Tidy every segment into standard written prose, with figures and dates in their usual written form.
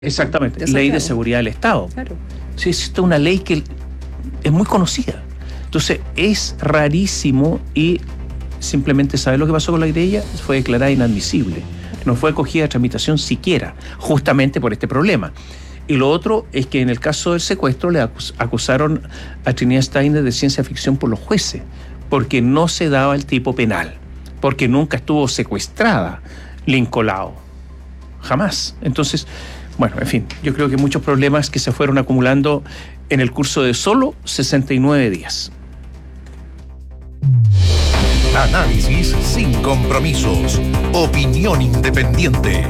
Exactamente, ley de seguridad del Estado. Claro. Sí, existe una ley que es muy conocida. Entonces, es rarísimo y simplemente, ¿sabes lo que pasó con la querella? Fue declarada inadmisible. No fue acogida a tramitación siquiera, justamente por este problema. Y lo otro es que en el caso del secuestro le acusaron a Trinidad Steiner de ciencia ficción por los jueces, porque no se daba el tipo penal, porque nunca estuvo secuestrada Lincoln Lao. Jamás. Entonces, bueno, en fin, yo creo que muchos problemas que se fueron acumulando en el curso de solo 69 días. Análisis sin compromisos. Opinión independiente.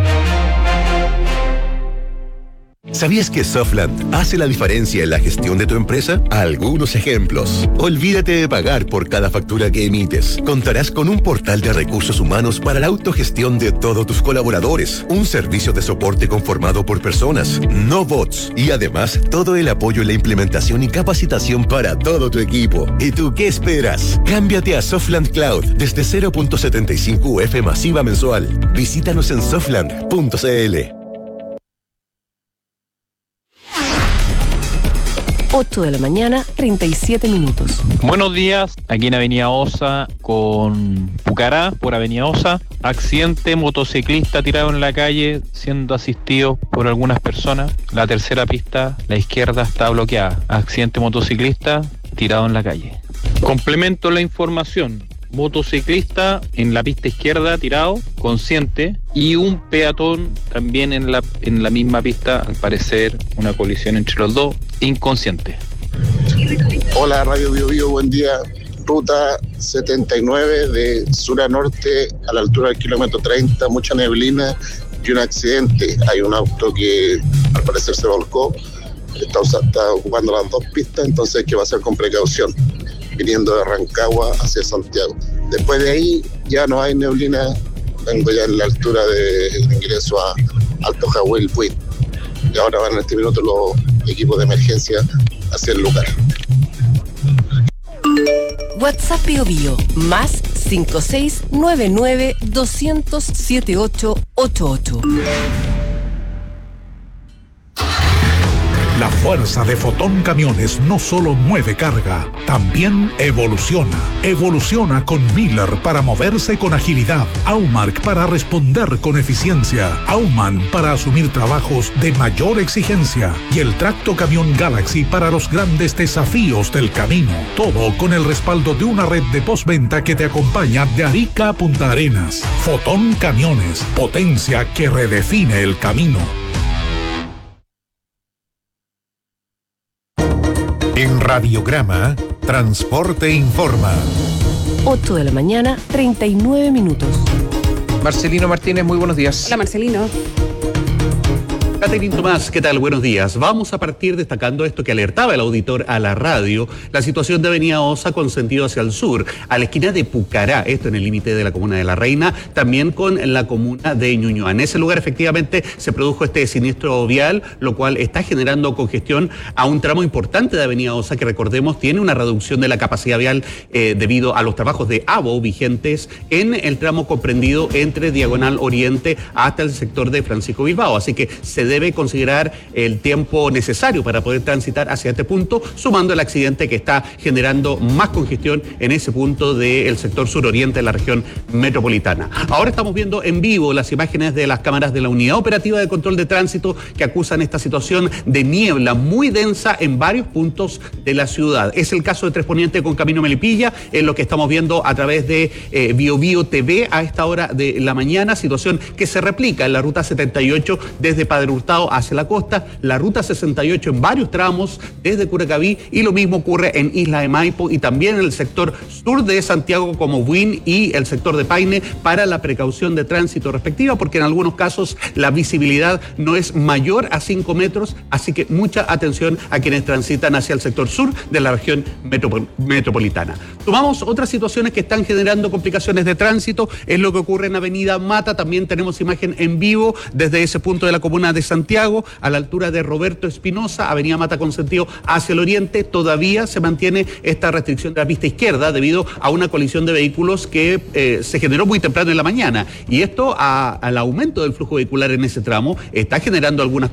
¿Sabías que Softland hace la diferencia en la gestión de tu empresa? Algunos ejemplos. Olvídate de pagar por cada factura que emites. Contarás con un portal de recursos humanos para la autogestión de todos tus colaboradores. Un servicio de soporte conformado por personas, no bots. Y además, todo el apoyo en la implementación y capacitación para todo tu equipo. ¿Y tú qué esperas? Cámbiate a Softland Cloud desde 0.75 UF masiva mensual. Visítanos en softland.cl. 8 de la mañana, 37 minutos. Buenos días, aquí en Avenida Osa con Pucará, por Avenida Osa. Accidente, motociclista tirado en la calle, siendo asistido por algunas personas. La tercera pista, la izquierda, está bloqueada. Accidente, motociclista tirado en la calle. Complemento la información. Motociclista en la pista izquierda tirado, consciente, y un peatón también en la misma pista, al parecer una colisión entre los dos, inconsciente. Hola Radio Bio Bio, buen día. Ruta 79 de sur a norte a la altura del kilómetro 30, mucha neblina y un accidente. Hay un auto que al parecer se volcó, está ocupando las dos pistas, entonces hay que pasar con precaución, viniendo de Rancagua hacia Santiago. Después de ahí ya no hay neblina, vengo ya en la altura del ingreso a Alto Jahuel Puig. Y ahora van en este minuto los equipos de emergencia hacia el lugar. WhatsApp Bio Bio, más 5699 200 7888. La fuerza de Fotón Camiones no solo mueve carga, también evoluciona. Evoluciona con Miller para moverse con agilidad, Aumark para responder con eficiencia, Aumann para asumir trabajos de mayor exigencia y el Tracto Camión Galaxy para los grandes desafíos del camino. Todo con el respaldo de una red de postventa que te acompaña de Arica a Punta Arenas. Fotón Camiones, potencia que redefine el camino. En Radiograma, Transporte Informa. 8 de la mañana, 39 minutos. Marcelino Martínez, muy buenos días. Hola, Marcelino. Catherine Tomás, ¿qué tal? Buenos días. Vamos a partir destacando esto que alertaba el auditor a la radio, la situación de Avenida Osa con sentido hacia el sur, a la esquina de Pucará, esto en el límite de la comuna de La Reina, también con la comuna de Ñuñoa. En ese lugar efectivamente se produjo este siniestro vial, lo cual está generando congestión a un tramo importante de Avenida Osa, que recordemos tiene una reducción de la capacidad vial debido a los trabajos de ABO vigentes en el tramo comprendido entre Diagonal Oriente hasta el sector de Francisco Bilbao. Así que se debe considerar el tiempo necesario para poder transitar hacia este punto, sumando el accidente que está generando más congestión en ese punto del sector suroriente de la región metropolitana. Ahora estamos viendo en vivo las imágenes de las cámaras de la Unidad Operativa de Control de Tránsito que acusan esta situación de niebla muy densa en varios puntos de la ciudad. Es el caso de Tres Poniente con Camino Melipilla, en lo que estamos viendo a través de Bio Bio TV a esta hora de la mañana, situación que se replica en la ruta 78 desde Padre Hurtado hacia la costa, la ruta 68 en varios tramos desde Curacaví, y lo mismo ocurre en Isla de Maipo y también en el sector sur de Santiago como Buin y el sector de Paine para la precaución de tránsito respectiva, porque en algunos casos la visibilidad no es mayor a 5 metros, así que mucha atención a quienes transitan hacia el sector sur de la región metropolitana. Tomamos otras situaciones que están generando complicaciones de tránsito, es lo que ocurre en Avenida Mata, también tenemos imagen en vivo desde ese punto de la comuna de Santiago, a la altura de Roberto Espinosa, avenida Mata con sentido hacia el oriente, todavía se mantiene esta restricción de la pista izquierda debido a una colisión de vehículos que se generó muy temprano en la mañana. Y esto, al aumento del flujo vehicular en ese tramo, está generando algunas